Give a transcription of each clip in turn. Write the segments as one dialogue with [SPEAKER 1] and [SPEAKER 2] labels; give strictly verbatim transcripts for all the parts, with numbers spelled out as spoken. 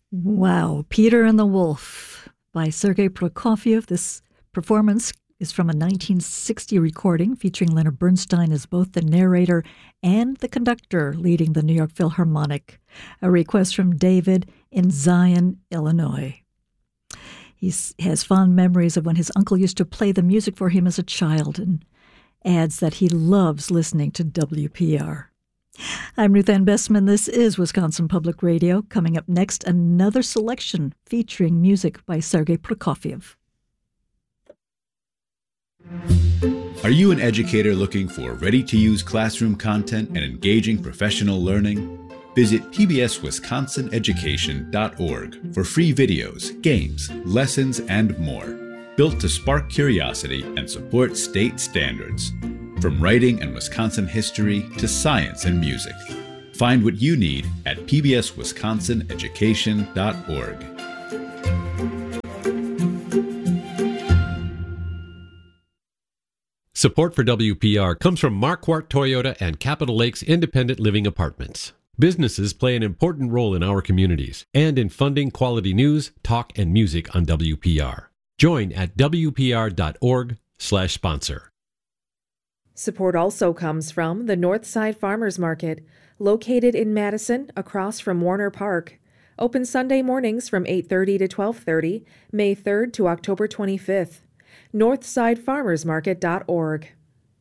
[SPEAKER 1] Wow, Peter and the Wolf by Sergei Prokofiev. This performance is from a nineteen sixty recording featuring Leonard Bernstein as both the narrator and the conductor leading the New York Philharmonic. A request from David in Zion, Illinois. He has fond memories of when his uncle used to play the music for him as a child and adds that he loves listening to W P R. I'm Ruth Ann Bestman. This is Wisconsin Public Radio. Coming up next, another selection featuring music by Sergei Prokofiev.
[SPEAKER 2] Are you an educator looking for ready-to-use classroom content and engaging professional learning? Visit P B S Wisconsin Education dot org for free videos, games, lessons, and more, built to spark curiosity and support state standards. From writing and Wisconsin history to science and music. Find what you need at P B S Wisconsin Education dot org.
[SPEAKER 3] Support for W P R comes from Marquardt Toyota and Capitol Lakes Independent Living Apartments. Businesses play an important role in our communities and in funding quality news, talk, and music on W P R. Join at W P R dot org slash sponsor.
[SPEAKER 4] Support also comes from the Northside Farmers Market, located in Madison across from Warner Park. Open Sunday mornings from eight thirty to twelve thirty, May third to October twenty-fifth. northside farmers market dot org.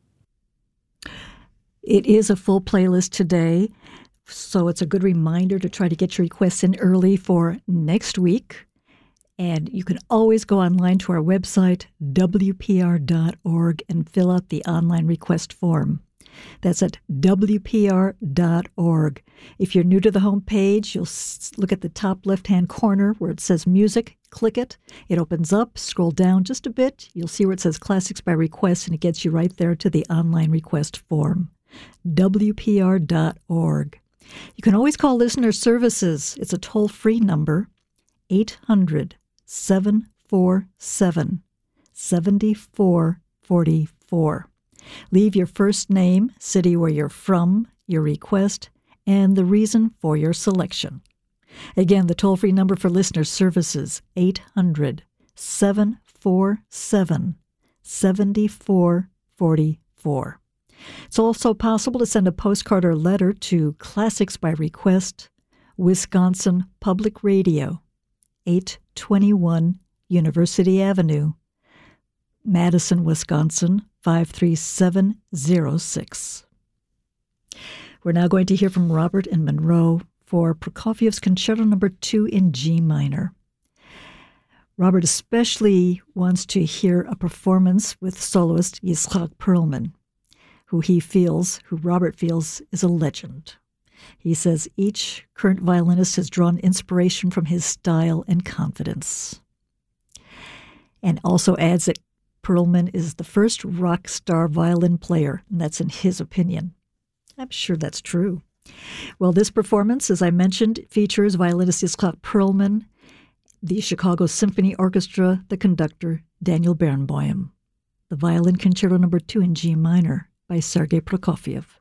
[SPEAKER 1] It is a full playlist today, so it's a good reminder to try to get your requests in early for next week. And you can always go online to our website, W P R dot org, and fill out the online request form. That's at W P R dot org. If you're new to the homepage, you'll look at the top left-hand corner where it says Music. Click it. It opens up. Scroll down just a bit. You'll see where it says Classics by Request, and it gets you right there to the online request form. W P R dot org. You can always call Listener Services. It's a toll-free number, eight hundred, seven four seven, seven four four four. Leave your first name, city where you're from, your request, and the reason for your selection. Again, the toll-free number for Listener Services, eight hundred, seven four seven, seven four four four. It's also possible to send a postcard or letter to Classics by Request, Wisconsin Public Radio, eight twenty-one University Avenue, Madison, Wisconsin, five three seven zero six. We're now going to hear from Robert and Monroe for Prokofiev's Concerto Number two in G minor. Robert especially wants to hear a performance with soloist Yitzhak Perlman, who he feels, who Robert feels, is a legend. He says each current violinist has drawn inspiration from his style and confidence. And also adds that Perlman is the first rock star violin player, and that's in his opinion. I'm sure that's true. Well, this performance, as I mentioned, features violinist Yitzhak Perlman, the Chicago Symphony Orchestra, the conductor Daniel Barenboim. The Violin Concerto Number two in G minor by Sergei Prokofiev.